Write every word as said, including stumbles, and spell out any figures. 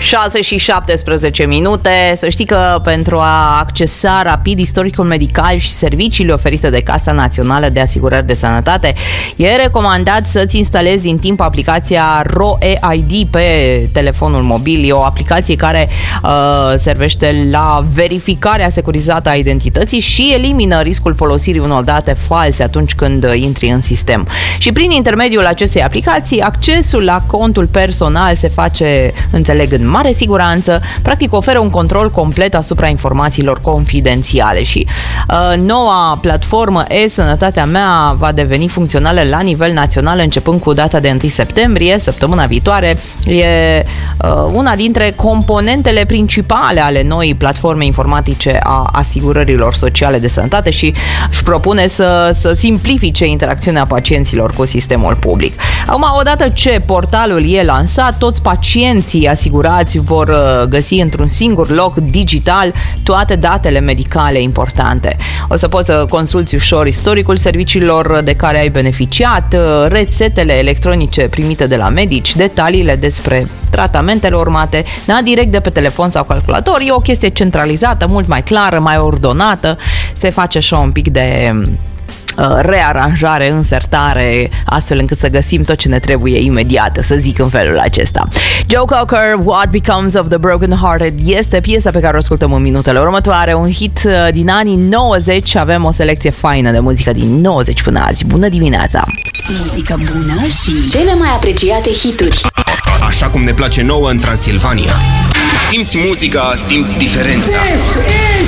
șase și șaptesprezece minute. Să știi că pentru a accesa rapid istoricul medical și serviciile oferite de Casa Națională de Asigurări de Sănătate, e recomandat să-ți instalezi din timp aplicația R O E I D pe telefonul mobil. E o aplicație care uh, servește la verificarea securizată a identității și elimină riscul folosirii unor date false atunci când intri în sistem. Și prin intermediul acestei aplicații, accesul la contul personal se face, înțeleg, în mare siguranță, practic oferă un control complet asupra informațiilor confidențiale și uh, noua platformă E-Sănătatea Mea va deveni funcțională la nivel național începând cu data de întâi septembrie, săptămâna viitoare. E uh, una dintre componentele principale ale noii platforme informatice a asigurărilor sociale de sănătate și își propune să, să simplifice interacțiunea pacienților cu sistemul public. Acum, odată ce portalul e lansat, toți pacienții asigurați vor găsi într-un singur loc digital toate datele medicale importante. O să poți să consulți ușor istoricul serviciilor de care ai beneficiat, rețetele electronice primite de la medici, detaliile despre tratamentele urmate, da, direct de pe telefon sau calculator. E o chestie centralizată, mult mai clară, mai ordonată. Se face așa un pic de rearanjare, însertare, astfel încât să găsim tot ce ne trebuie imediat, să zic în felul acesta. Joe Cocker, What Becomes of the Broken Hearted, este piesa pe care o ascultăm în minutele următoare, un hit din anii nouăzeci. Avem o selecție faină de muzică din nouăzeci până azi. Bună dimineața! Muzică bună și cele mai apreciate hituri. Așa cum ne place nouă în Transilvania. Simți muzica, simți diferența.